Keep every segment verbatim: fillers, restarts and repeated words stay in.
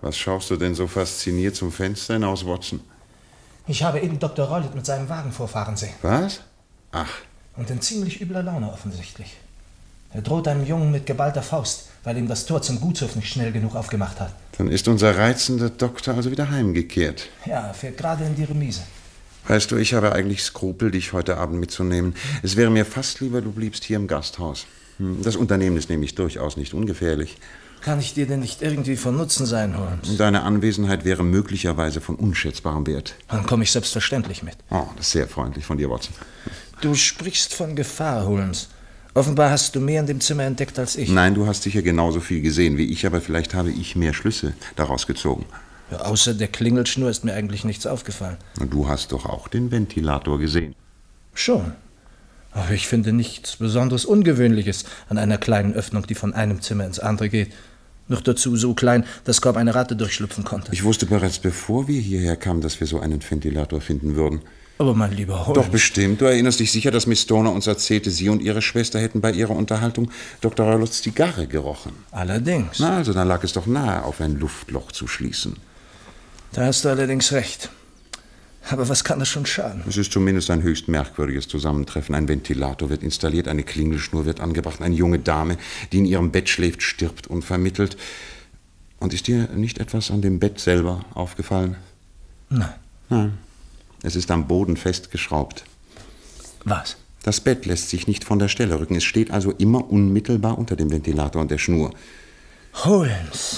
Was schaust du denn so fasziniert zum Fenster hinaus, Watson? Ich habe eben Doktor Rowlett mit seinem Wagen vorfahren sehen. Was? Ach. Und in ziemlich übler Laune offensichtlich. Er droht einem Jungen mit geballter Faust, weil ihm das Tor zum Gutshof nicht schnell genug aufgemacht hat. Dann ist unser reizender Doktor also wieder heimgekehrt. Ja, er fährt gerade in die Remise. Weißt du, ich habe eigentlich Skrupel, dich heute Abend mitzunehmen. Es wäre mir fast lieber, du bliebst hier im Gasthaus. Das Unternehmen ist nämlich durchaus nicht ungefährlich. Kann ich dir denn nicht irgendwie von Nutzen sein, Holmes? Deine Anwesenheit wäre möglicherweise von unschätzbarem Wert. Dann komme ich selbstverständlich mit. Oh, das ist sehr freundlich von dir, Watson. Du sprichst von Gefahr, Holmes. Offenbar hast du mehr in dem Zimmer entdeckt als ich. Nein, du hast sicher genauso viel gesehen wie ich, aber vielleicht habe ich mehr Schlüsse daraus gezogen. Ja, außer der Klingelschnur ist mir eigentlich nichts aufgefallen. Du hast doch auch den Ventilator gesehen. Schon. Aber ich finde nichts besonders Ungewöhnliches an einer kleinen Öffnung, die von einem Zimmer ins andere geht. Noch dazu so klein, dass kaum eine Ratte durchschlüpfen konnte. Ich wusste bereits, bevor wir hierher kamen, dass wir so einen Ventilator finden würden. Aber mein lieber Holmes... Doch bestimmt. Du erinnerst dich sicher, dass Miss Stoner uns erzählte, sie und ihre Schwester hätten bei ihrer Unterhaltung Doktor Rowletts Zigarre gerochen. Allerdings. Na, also dann lag es doch nahe, auf ein Luftloch zu schließen. Da hast du allerdings recht. Aber was kann das schon schaden? Es ist zumindest ein höchst merkwürdiges Zusammentreffen. Ein Ventilator wird installiert, eine Klingelschnur wird angebracht, eine junge Dame, die in ihrem Bett schläft, stirbt unvermittelt. Und ist dir nicht etwas an dem Bett selber aufgefallen? Nein. Nein. Es ist am Boden festgeschraubt. Was? Das Bett lässt sich nicht von der Stelle rücken. Es steht also immer unmittelbar unter dem Ventilator und der Schnur. Holmes,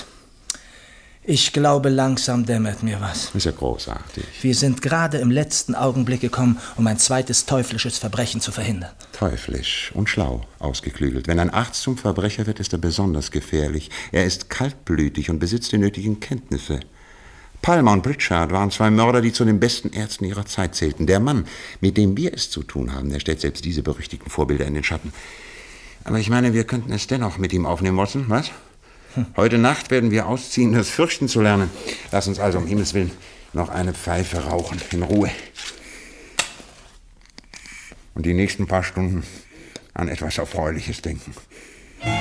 ich glaube, langsam dämmert mir was. Ist ja großartig. Wir sind gerade im letzten Augenblick gekommen, um ein zweites teuflisches Verbrechen zu verhindern. Teuflisch und schlau ausgeklügelt. Wenn ein Arzt zum Verbrecher wird, ist er besonders gefährlich. Er ist kaltblütig und besitzt die nötigen Kenntnisse. Palmer und Pritchard waren zwei Mörder, die zu den besten Ärzten ihrer Zeit zählten. Der Mann, mit dem wir es zu tun haben, der stellt selbst diese berüchtigten Vorbilder in den Schatten. Aber ich meine, wir könnten es dennoch mit ihm aufnehmen, Watson, was? Hm. Heute Nacht werden wir ausziehen, das Fürchten zu lernen. Lass uns also um Himmels Willen noch eine Pfeife rauchen, in Ruhe. Und die nächsten paar Stunden an etwas Erfreuliches denken.